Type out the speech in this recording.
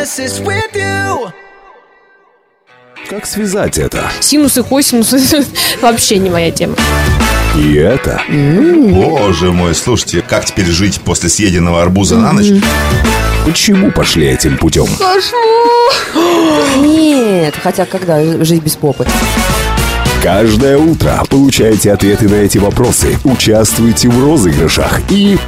Как связать это? Синусы, косинусы вообще не моя тема. И это? Боже мой, слушайте, как теперь жить после съеденного арбуза на ночь? Почему пошли этим путем? Нет, хотя когда жить без попы? Каждое утро получайте ответы на эти вопросы, участвуйте в розыгрышах и